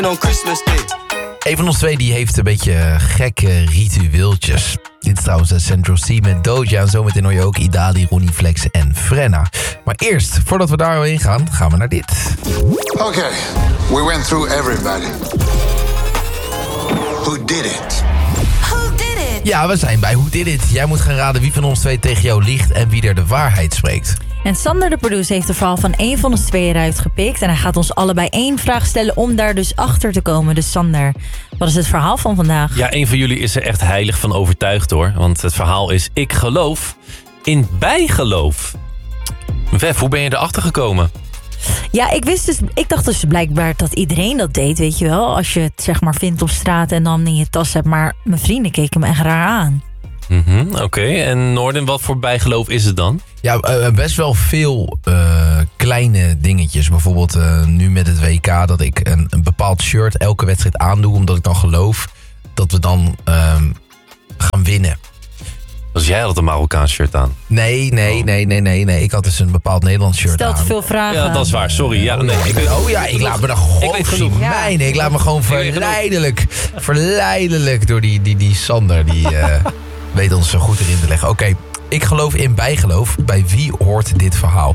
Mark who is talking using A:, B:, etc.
A: On Christmas Day.
B: Een van ons twee die heeft een beetje gekke ritueeltjes. Dit is trouwens Central C met Doja. En zometeen hoor je ook Idali, Ronnie Flex en Frenna. Maar eerst, voordat we daar heen gaan, gaan we naar dit.
C: Okay, we went through everybody. Who did it?
B: Ja, we zijn bij Who Did It. Jij moet gaan raden wie van ons twee tegen jou liegt en wie er de waarheid spreekt.
D: En Sander, de producer, heeft de verhaal van één van ons tweeën eruit gepikt. En hij gaat ons allebei 1 vraag stellen om daar dus achter te komen. Dus Sander, wat is het verhaal van vandaag?
E: Ja, een van jullie is er echt heilig van overtuigd hoor. Want het verhaal is, ik geloof in bijgeloof. Vef, hoe ben je erachter gekomen?
D: Ja, ik dacht dus blijkbaar dat iedereen dat deed, weet je wel. Als je het zeg maar vindt op straat en dan in je tas hebt. Maar mijn vrienden keken me echt raar aan.
E: Oké, en Noorden, wat voor bijgeloof is het dan?
B: Ja, best wel veel kleine dingetjes. Bijvoorbeeld nu met het WK dat ik een bepaald shirt elke wedstrijd aandoe. Omdat ik dan geloof dat we dan gaan winnen.
E: Dus jij had een Marokkaans shirt aan?
B: Nee. Ik had dus een bepaald Nederlands shirt
D: Stelt
B: aan.
D: veel vragen.
E: Ja, dat is waar. Sorry. Ja, nee,
B: Ik laat me dan
E: weet genoeg.
B: ik laat me gewoon verleidelijk door die Sander. Die weet ons zo goed erin te leggen. Oké, ik geloof in bijgeloof. Bij wie hoort dit verhaal?